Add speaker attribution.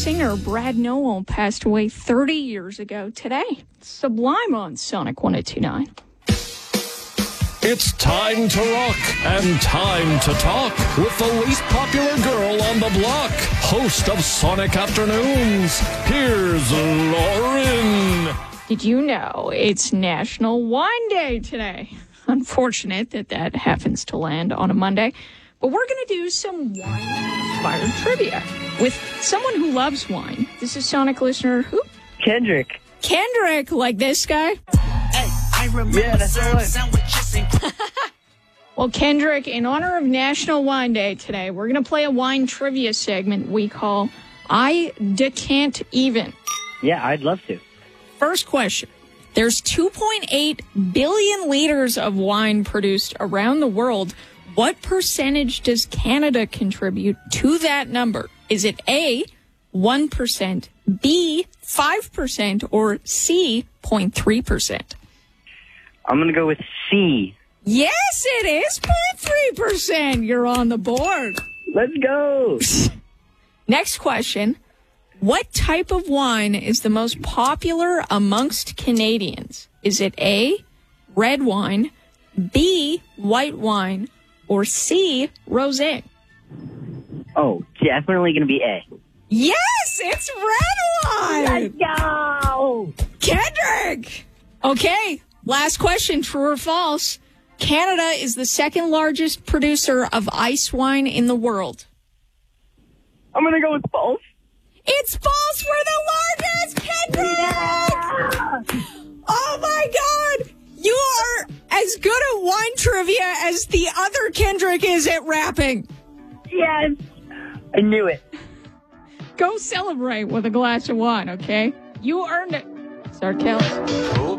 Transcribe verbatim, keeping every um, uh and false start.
Speaker 1: singer Brad Noel passed away thirty years ago today. Sublime on Sonic one oh two point nine.
Speaker 2: It's time to rock and time to talk with the least popular girl on the block, host of Sonic Afternoons. Here's Lauren.
Speaker 1: Did you know it's National Wine Day today? Unfortunate that that happens to land on a Monday. But we're going to do some wine-inspired trivia with someone who loves wine. This is Sonic listener who?
Speaker 3: Kendrick.
Speaker 1: Kendrick, like this guy?
Speaker 3: Hey, I remember yeah, that's right.
Speaker 1: Well, Kendrick, in honor of National Wine Day today, we're going to play a wine trivia segment we call I Decant Even.
Speaker 3: Yeah, I'd love to.
Speaker 1: First question. There's two point eight billion liters of wine produced around the world. What percentage does Canada contribute to that number? Is it A, one percent, B, five percent, or C, zero point three percent?
Speaker 3: I'm going to go with C.
Speaker 1: Yes, it is zero point three percent. You're on the board.
Speaker 3: Let's go.
Speaker 1: Next question. What type of wine is the most popular amongst Canadians? Is it A, red wine, B, white wine, or C, rosé?
Speaker 3: Oh, definitely going to be A.
Speaker 1: Yes, it's red wine.
Speaker 3: Let's go.
Speaker 1: Kendrick. Okay, last question, true or false? Canada is the second largest producer of ice wine in the world.
Speaker 3: I'm going to go with false.
Speaker 1: It's false. We're the largest, Kendrick. Yeah. Oh, my God. You are as good at wine trivia as the other Kendrick is at rapping.
Speaker 3: Yes. I knew it.
Speaker 1: Go celebrate with a glass of wine, okay? You earned it. Start counting.